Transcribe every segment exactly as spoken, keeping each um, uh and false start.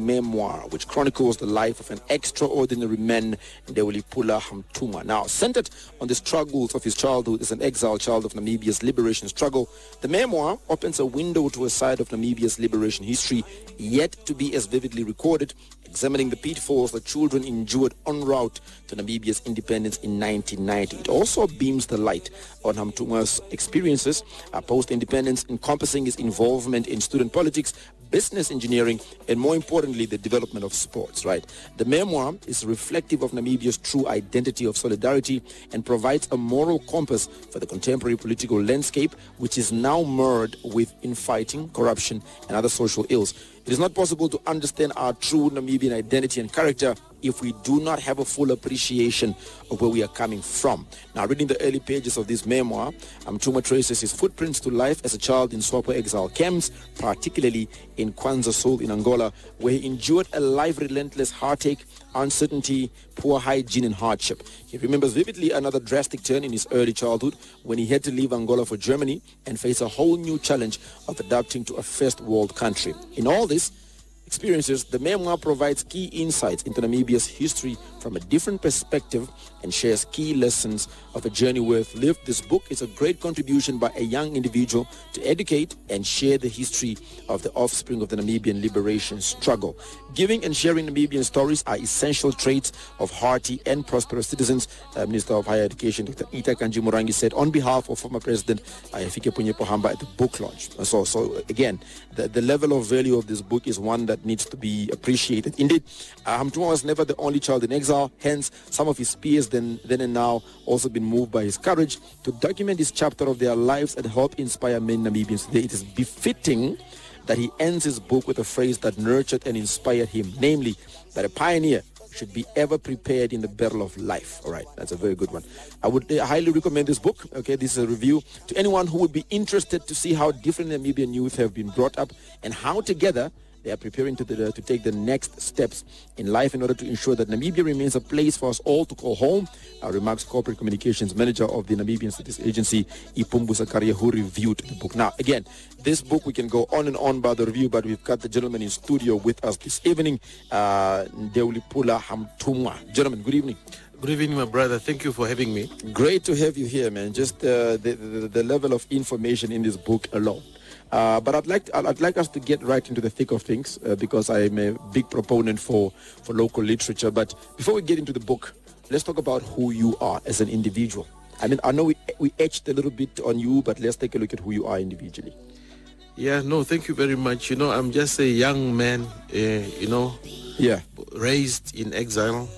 memoir, which chronicles the life of an extraordinary man, Ndewelipula Hamtungwa. Now, centered on the struggles of his childhood as an exiled child of Namibia's liberation struggle, the memoir opens a window to a side of Namibia's liberation history yet to be as vividly recorded, examining the pitfalls that children endured en route to Namibia's independence in nineteen ninety. It also beams the light on Hamtungwa's experiences uh, post-independence, encompassing his involvement in student politics, business engineering, and more importantly, the development of sports, right? The memoir is reflective of Namibia's true identity of solidarity and provides a moral compass for the contemporary political landscape, which is now marred with infighting, corruption, and other social ills. It is not possible to understand our true Namibian identity and character if we do not have a full appreciation of where we are coming from. Now, reading the early pages of this memoir, Hamtungwa traces his footprints to life as a child in SWAPO exile camps, particularly in KwaZulu in Angola, where he endured a life relentless heartache, uncertainty, poor hygiene, and hardship. He remembers vividly another drastic turn in his early childhood when he had to leave Angola for Germany and face a whole new challenge of adapting to a first world country. In all this experiences, the memoir provides key insights into Namibia's history from a different perspective and shares key lessons of a journey worth lived. This book is a great contribution by a young individual to educate and share the history of the offspring of the Namibian liberation struggle. Giving and sharing Namibian stories are essential traits of hearty and prosperous citizens. Uh, Minister of Higher Education, Doctor Ita Kanji-Morangi, said on behalf of former President Hifikepunye Pohamba at the book launch. So, so again, the, the level of value of this book is one that needs to be appreciated. Indeed, uh, Hamtungwa was never the only child in exile. Hence, some of his peers then, then and now also been moved by his courage to document this chapter of their lives and help inspire many Namibians today. It is befitting that he ends his book with a phrase that nurtured and inspired him, namely that a pioneer should be ever prepared in the battle of life. All right, that's a very good one. I would uh, highly recommend this book. Okay, this is a review to anyone who would be interested to see how different Namibian youth have been brought up and how together they are preparing to, the, to take the next steps in life in order to ensure that Namibia remains a place for us all to call home. Our remarks Corporate Communications Manager of the Namibian Studies Agency, Ipumbu Zakaria, who reviewed the book. Now, again, this book, we can go on and on about the review, but we've got the gentleman in studio with us this evening, uh, Ndewelipula Hamtungwa. Gentlemen, good evening. Good evening, my brother. Thank you for having me. Great to have you here, man. Just uh, the, the, the level of information in this book alone. Uh, but I'd like to, I'd like us to get right into the thick of things uh, because I'm a big proponent for, for local literature. But before we get into the book, let's talk about who you are as an individual. I mean, I know we, we etched a little bit on you, but let's take a look at who you are individually. Yeah, no, thank you very much. You know, I'm just a young man, uh, you know, yeah, raised in exile,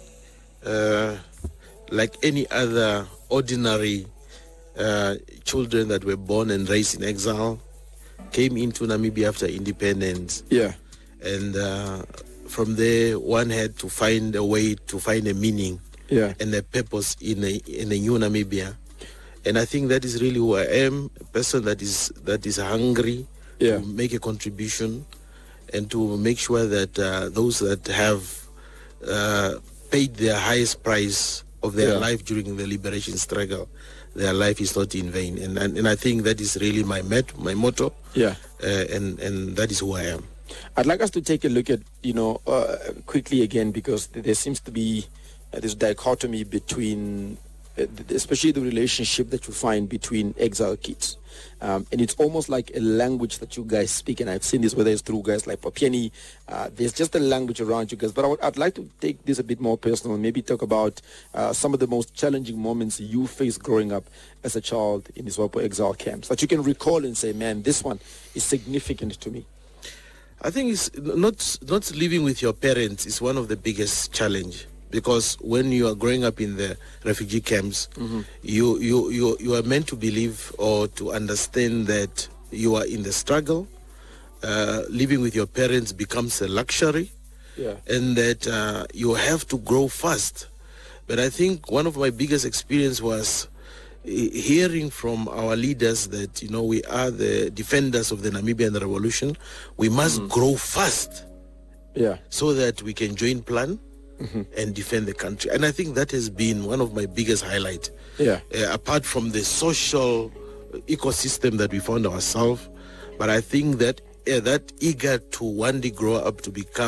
uh, like any other ordinary uh, children that were born and raised in exile. Came into Namibia after independence. Yeah. And uh, from there, one had to find a way to find a meaning yeah. and a purpose in a, in a new Namibia. And I think that is really who I am, a person that is that is hungry yeah. to make a contribution and to make sure that uh, those that have uh, paid their highest price of their yeah. life during the liberation struggle, their life is not in vain. And and, and I think that is really my met, my motto. Yeah. Uh, and, and that is who I am. I'd like us to take a look at, you know, uh, quickly again, because there seems to be uh, this dichotomy between, uh, especially the relationship that you find between exile kids. Um, and it's almost like a language that you guys speak, and I've seen this whether it's through guys like Popieni. Uh, there's just a language around you guys. But I would, I'd like to take this a bit more personal and maybe talk about uh, some of the most challenging moments you faced growing up as a child in these SWAPO exile camps that you can recall and say, man, this one is significant to me. I think it's not not living with your parents is one of the biggest challenge. Because when you are growing up in the refugee camps, mm-hmm. you, you, you, you are meant to believe or to understand that you are in the struggle. Uh, living with your parents becomes a luxury, yeah. and that uh, you have to grow fast. But I think one of my biggest experience was hearing from our leaders that, you know, we are the defenders of the Namibian revolution. We must mm-hmm. grow fast, yeah, so that we can join plan. Mm-hmm. And defend the country. And I think that has been one of my biggest highlights. Yeah. Uh, apart from the social ecosystem that we found ourselves, but I think that uh, that eager to one day grow up to become